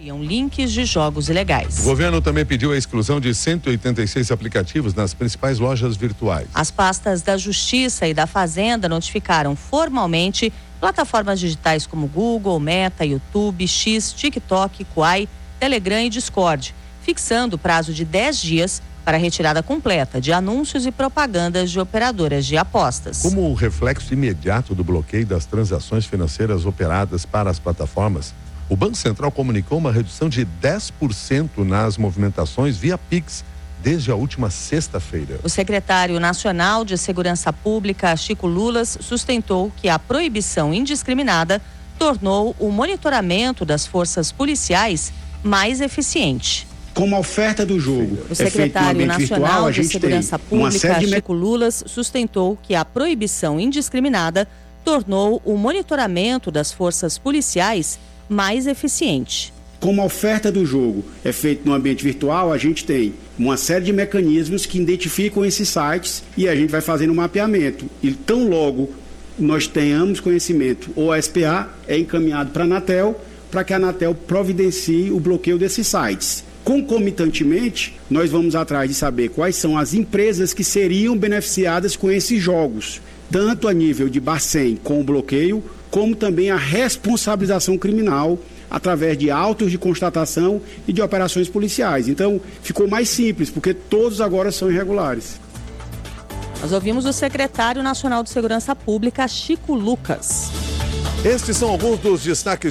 Criam links de jogos ilegais. O governo também pediu a exclusão de 186 aplicativos nas principais lojas virtuais. As pastas da Justiça e da Fazenda notificaram formalmente plataformas digitais como Google, Meta, YouTube, X, TikTok, Quai, Telegram e Discord, fixando o prazo de 10 dias para a retirada completa de anúncios e propagandas de operadoras de apostas. Como o reflexo imediato do bloqueio das transações financeiras operadas para as plataformas, o Banco Central comunicou uma redução de 10% nas movimentações via Pix desde a última sexta-feira. O secretário nacional de Segurança Pública, Chico Lulas, sustentou que a proibição indiscriminada tornou o monitoramento das forças policiais mais eficiente. Como a oferta do jogo o secretário nacional de Segurança Pública, Chico Lulas, sustentou que a proibição indiscriminada tornou o monitoramento das forças policiais mais eficiente. Como a oferta do jogo é feita no ambiente virtual, a gente tem uma série de mecanismos que identificam esses sites e a gente vai fazendo um mapeamento. E tão logo nós tenhamos conhecimento, ou a SPA é encaminhado para a Anatel, para que a Anatel providencie o bloqueio desses sites. Concomitantemente, nós vamos atrás de saber quais são as empresas que seriam beneficiadas com esses jogos, tanto a nível de Bacen com o bloqueio, como também a responsabilização criminal através de autos de constatação e de operações policiais. Então, ficou mais simples, porque todos agora são irregulares. Nós ouvimos o secretário nacional de Segurança Pública, Chico Lucas. Estes são alguns dos destaques